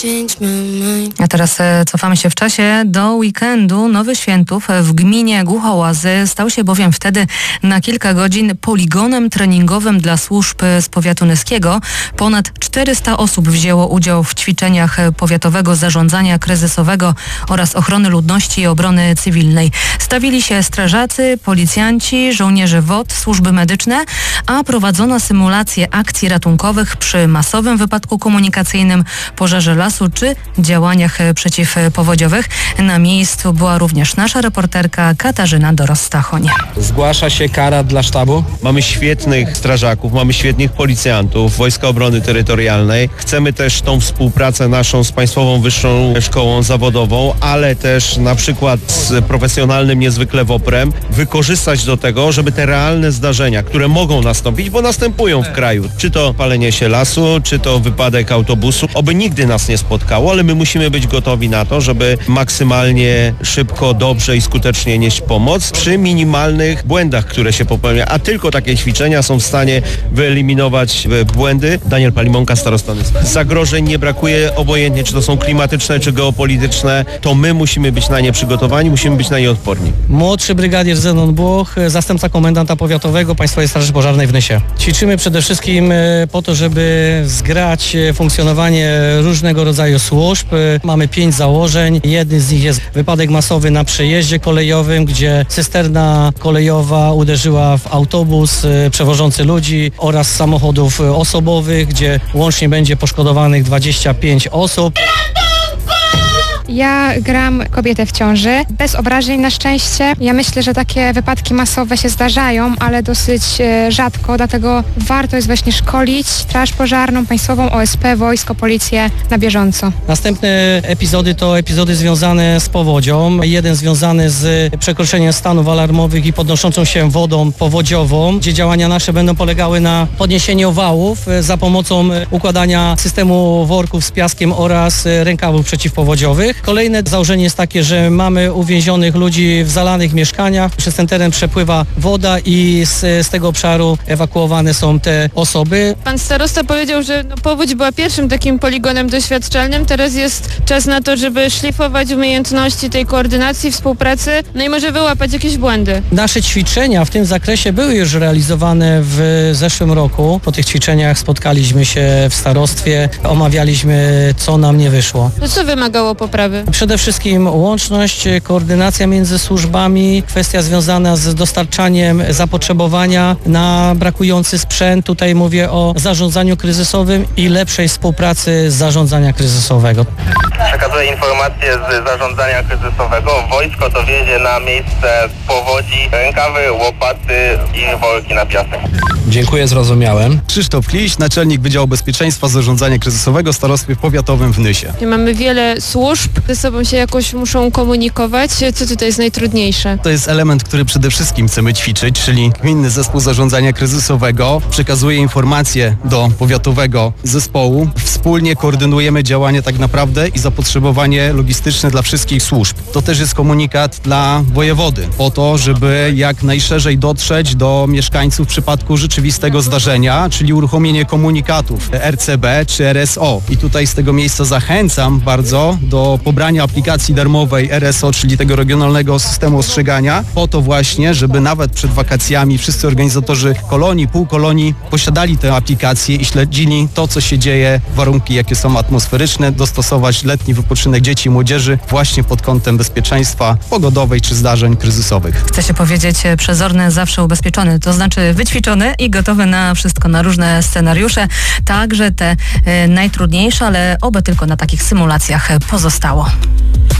A teraz cofamy się w czasie do weekendu Nowych Świętów w gminie Głuchołazy. Stał się bowiem wtedy na kilka godzin poligonem treningowym dla służb z powiatu nyskiego. Ponad 400 osób wzięło udział w ćwiczeniach powiatowego zarządzania kryzysowego oraz ochrony ludności i obrony cywilnej. Stawili się strażacy, policjanci, żołnierze WOT, służby medyczne, a prowadzono symulacje akcji ratunkowych przy masowym wypadku komunikacyjnym, pożarze lasu czy działaniach przeciwpowodziowych. Na miejscu była również nasza reporterka Katarzyna Doros-Stachoń. Zgłasza się kara dla sztabu. Mamy świetnych strażaków, mamy świetnych policjantów, Wojska Obrony Terytorialnej. Chcemy też tą współpracę naszą z Państwową Wyższą Szkołą Zawodową, ale też na przykład z profesjonalnym niezwykle WOPR-em wykorzystać do tego, żeby te realne zdarzenia, które mogą nastąpić, bo następują w kraju, czy to palenie się lasu, czy to wypadek autobusu, oby nigdy nas nie spotkało, ale my musimy być gotowi na to, żeby maksymalnie szybko, dobrze i skutecznie nieść pomoc przy minimalnych błędach, które się popełnia, a tylko takie ćwiczenia są w stanie wyeliminować błędy. Daniel Palimonka, starosta Nyska. Zagrożeń nie brakuje, obojętnie czy to są klimatyczne, czy geopolityczne, to my musimy być na nie przygotowani, musimy być na nie odporni. Młodszy brygadier Zenon Błoch, zastępca komendanta powiatowego Państwowej Straży Pożarnej w Nysie. Ćwiczymy przede wszystkim po to, żeby zgrać funkcjonowanie różnego rodzaju służb. Mamy 5 założeń. Jednym z nich jest wypadek masowy na przejeździe kolejowym, gdzie cysterna kolejowa uderzyła w autobus przewożący ludzi oraz samochodów osobowych, gdzie łącznie będzie poszkodowanych 25 osób. Ja gram kobietę w ciąży, bez obrażeń na szczęście. Ja myślę, że takie wypadki masowe się zdarzają, ale dosyć rzadko, dlatego warto jest właśnie szkolić Straż Pożarną, Państwową, OSP, wojsko, policję na bieżąco. Następne epizody to epizody związane z powodzią. Jeden związany z przekroczeniem stanów alarmowych i podnoszącą się wodą powodziową, gdzie działania nasze będą polegały na podniesieniu wałów za pomocą układania systemu worków z piaskiem oraz rękawów przeciwpowodziowych. Kolejne założenie jest takie, że mamy uwięzionych ludzi w zalanych mieszkaniach. Przez ten teren przepływa woda i z tego obszaru ewakuowane są te osoby. Pan starosta powiedział, że powódź była pierwszym takim poligonem doświadczalnym. Teraz jest czas na to, żeby szlifować umiejętności tej koordynacji, współpracy, no i może wyłapać jakieś błędy. Nasze ćwiczenia w tym zakresie były już realizowane w zeszłym roku. Po tych ćwiczeniach spotkaliśmy się w starostwie, omawialiśmy, co nam nie wyszło. To co wymagało poprawy? Przede wszystkim łączność, koordynacja między służbami, kwestia związana z dostarczaniem zapotrzebowania na brakujący sprzęt. Tutaj mówię o zarządzaniu kryzysowym i lepszej współpracy z zarządzania kryzysowego. Przekazuję informacje z zarządzania kryzysowego. Wojsko dowiezie na miejsce powodzi rękawy, łopaty i worki na piasek. Dziękuję, zrozumiałem. Krzysztof Kliś, naczelnik Wydziału Bezpieczeństwa Zarządzania Kryzysowego w Starostwie Powiatowym w Nysie. Mamy wiele służb, ze sobą się jakoś muszą komunikować. Co tutaj jest najtrudniejsze? To jest element, który przede wszystkim chcemy ćwiczyć, czyli Gminny Zespół Zarządzania Kryzysowego przekazuje informacje do powiatowego zespołu. Wspólnie koordynujemy działania tak naprawdę i zapotrzebowanie logistyczne dla wszystkich służb. To też jest komunikat dla wojewody, po to, żeby jak najszerzej dotrzeć do mieszkańców w przypadku rzeczywistego zdarzenia, czyli uruchomienie komunikatów RCB czy RSO. I tutaj z tego miejsca zachęcam bardzo do pobrania aplikacji darmowej RSO, czyli tego regionalnego systemu ostrzegania, po to właśnie, żeby nawet przed wakacjami wszyscy organizatorzy kolonii, półkolonii posiadali tę aplikację i śledzili to, co się dzieje, warunki, jakie są atmosferyczne, dostosować letni wypoczynek dzieci i młodzieży właśnie pod kątem bezpieczeństwa pogodowej czy zdarzeń kryzysowych. Chce się powiedzieć przezorny, zawsze ubezpieczony, to znaczy wyćwiczony i gotowy na wszystko, na różne scenariusze, także te najtrudniejsze, ale oby tylko na takich symulacjach pozostało.